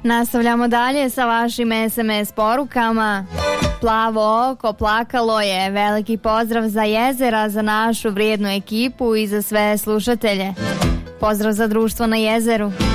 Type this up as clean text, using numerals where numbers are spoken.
Nastavljamo dalje sa vašim SMS porukama. Plavo oko plakalo je. Veliki pozdrav za Jezera, za našu vrijednu ekipu i za sve slušatelje. Pozdrav za društvo na Jezeru.